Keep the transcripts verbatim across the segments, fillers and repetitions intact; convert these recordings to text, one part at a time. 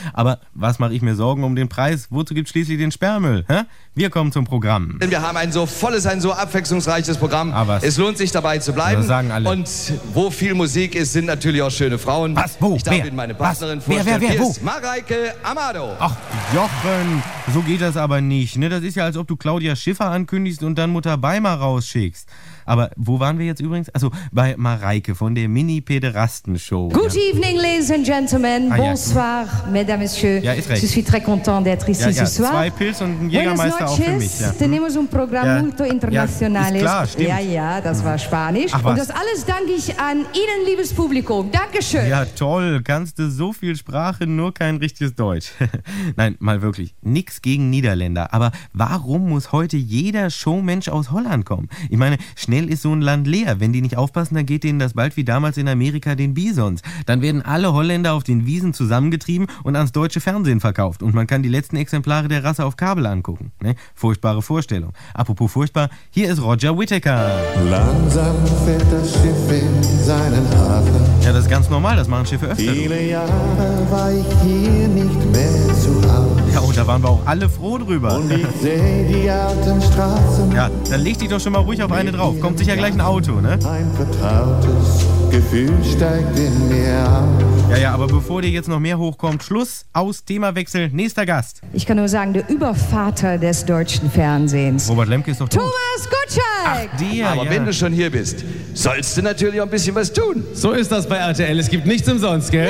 Aber was mache ich mir Sorgen um den Preis? Wozu gibt schließlich den Sperrmüll? Hä? Wir kommen zum Programm. Wir haben ein so volles, ein so abwechslungsreiches Programm. Ah, was? Es lohnt sich dabei zu bleiben. Das sagen alle. Und wo viel Musik ist, sind natürlich auch schöne Frauen. Was? Wo? Ich darf Wer? Ihnen meine Was? Partnerin Wer, vorstellen. wer, wer? Hier Wo? ist Mareike Amado. Ach, Jochen, so geht das aber nicht. Ne? Das ist ja, als ob du Claudia Schiffer ankündigst und dann Mutter Beimer rausschickst. Aber wo waren wir jetzt übrigens? Also bei Mareike von der Mini-Pederasten-Show. Good ja. evening, ladies and gentlemen. Ah, ja. Bonsoir, mesdames, messieurs. Ja, ist recht. Je suis très content d'être ici Ja, ja, ce soir. zwei Pilz und ein Jägermeister auch für mich. Ja. Tenemos un programa Ja. muito internacionales. Ja, ist klar, stimmt. Ja, ja, das war Spanisch. Ach, was? Und das alles danke ich an Ihnen, liebes Publikum. Dankeschön. Ja, toll. Kannst du so viel Sprache, nur kein richtiges Deutsch. Nein, mal wirklich. Nix gegen Niederländer. Aber warum muss heute jeder Showmensch aus Holland kommen? Ich meine, schnell ist so ein Land leer. Wenn die nicht aufpassen, dann geht denen das bald wie damals in Amerika den Bisons. Dann werden alle Holländer auf den Wiesen zusammengetrieben und ans deutsche Fernsehen verkauft. Und man kann die letzten Exemplare der Rasse auf Kabel angucken. Ne? Furchtbare Vorstellung. Apropos furchtbar, hier ist Roger Whittaker. Langsam fährt das Schiff in seinen Hafen. Ja, das ist ganz normal, das machen Schiffe öfter. Viele Jahre war ich hier nicht mehr zu Hause. Ja, und da waren wir auch alle froh drüber. Und ich sehe die alten Straßen. Ja, dann leg dich doch schon mal ruhig auf eine drauf. Kommt sicher gleich ein Auto, ne? Ein vertrautes Gefühl steigt in mir auf. Ja, ja, aber bevor dir jetzt noch mehr hochkommt, Schluss, aus, Themawechsel, nächster Gast. Ich kann nur sagen, der Übervater des deutschen Fernsehens. Robert Lemke ist doch tot. Thomas Gottschalk! Ach, der, Aber ja. wenn du schon hier bist, sollst du natürlich auch ein bisschen was tun. So ist das bei R T L. Es gibt nichts umsonst, gell?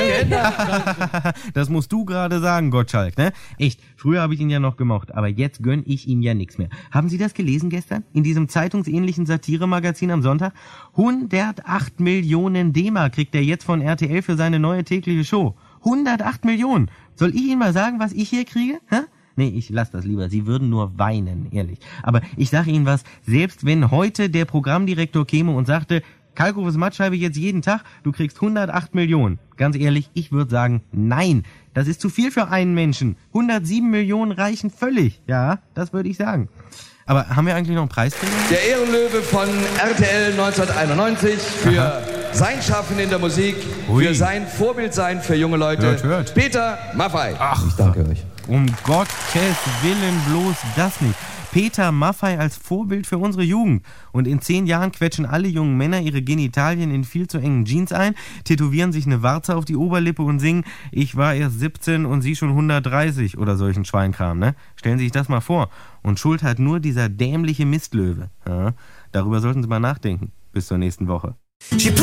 Das musst du gerade sagen, Gottschalk, ne? Echt, früher habe ich ihn ja noch gemocht, aber jetzt gönn ich ihm ja nichts mehr. Haben Sie das gelesen gestern? In diesem zeitungsähnlichen Satiremagazin am Sonntag? hundertacht Millionen D-Mark kriegt er jetzt von R T L für seine neue tägliche Show. hundertacht Millionen! Soll ich Ihnen mal sagen, was ich hier kriege? Hä? Nee, ich lass das lieber. Sie würden nur weinen, ehrlich. Aber ich sage Ihnen was, selbst wenn heute der Programmdirektor käme und sagte, Kalkofes Mattscheibe jetzt jeden Tag, du kriegst hundertacht Millionen. Ganz ehrlich, ich würde sagen, nein, das ist zu viel für einen Menschen. hundertsieben Millionen reichen völlig. Ja, das würde ich sagen. Aber haben wir eigentlich noch einen Preisträger? Der Ehrenlöwe von R T L neunzehnhunderteinundneunzig für Aha. sein Schaffen in der Musik, Ui. für sein Vorbildsein für junge Leute. Hört, hört. Peter Maffay. Ach, Ich danke euch. um Gottes Willen bloß das nicht. Peter Maffay als Vorbild für unsere Jugend. Und in zehn Jahren quetschen alle jungen Männer ihre Genitalien in viel zu engen Jeans ein, tätowieren sich eine Warze auf die Oberlippe und singen, ich war erst siebzehn und sie schon hundertdreißig oder solchen Schweinkram, ne? Stellen Sie sich das mal vor. Und Schuld hat nur dieser dämliche Mistlöwe. Ja, darüber sollten Sie mal nachdenken. Bis zur nächsten Woche.